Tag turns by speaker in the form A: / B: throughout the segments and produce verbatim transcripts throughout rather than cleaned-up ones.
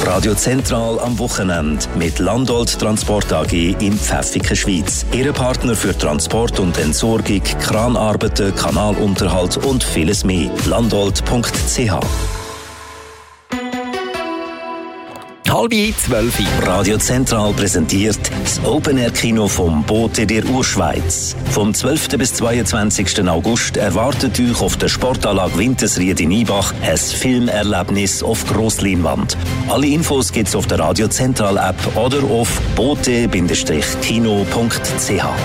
A: Radio Zentral am Wochenende mit Landolt Transport A G in Pfäffiken, Schweiz. Ihr Partner für Transport und Entsorgung, Kranarbeiten, Kanalunterhalt und vieles mehr. landolt punkt c h.
B: Halb zwölf.
A: Radio Zentral präsentiert das Open-Air-Kino vom Bote der Urschweiz. Vom zwölften bis zweiundzwanzigsten August erwartet euch auf der Sportanlage Wintersried in Ibach ein Filmerlebnis auf Grossleinwand. Alle Infos gibt's auf der Radio Zentral App oder auf bote kino punkt c h.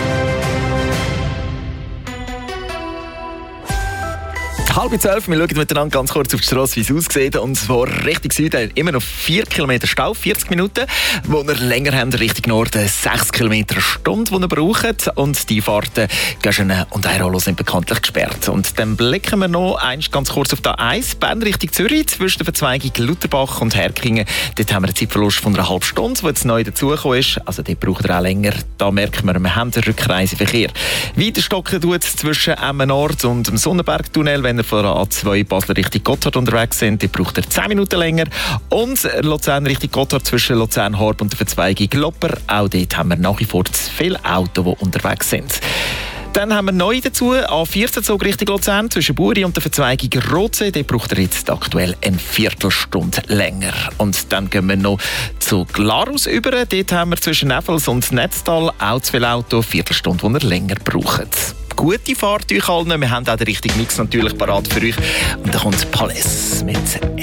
B: Halb zwölf, wir schauen miteinander ganz kurz auf die Strasse, wie es aussieht. Und zwar Richtung Süden immer noch vier Kilometer Stau, vierzig Minuten. Wo wir länger haben, Richtung Norden sechs Kilometer Stunde, die wir brauchen. Und die Fahrten Göschen und Eirolo sind bekanntlich gesperrt. Und dann blicken wir noch eins ganz kurz auf die A eins, Bern Richtung Zürich, zwischen der Verzweigung Lutherbach und Herkingen. Dort haben wir einen Zeitverlust von einer halben Stunde, der jetzt neu dazugekommen ist. Also dort braucht er auch länger. Da merken wir, wir haben den Rückreiseverkehr. Weiter stocken tut es zwischen Emmen Nord und dem Sonnenbergtunnel, wenn er von der A zwei Basel Richtung Gotthard unterwegs sind. Die braucht er zehn Minuten länger. Und Luzern Richtung Gotthard zwischen Luzern-Horb und der Verzweigung Lopper. Auch dort haben wir nach wie vor zu viele Autos, die unterwegs sind. Dann haben wir neu dazu A vierzehn Zug Richtung Luzern zwischen Buri und der Verzweigung Rotsee. Dort braucht er jetzt aktuell eine Viertelstunde länger. Und dann gehen wir noch zu Glarus über. Dort haben wir zwischen Neffels und Netztal auch zu viele Autos, Viertelstunde, die er länger braucht. Gute Fahrt euch allen. Wir haben auch den richtigen Mix natürlich parat für euch. Und da kommt Palais mit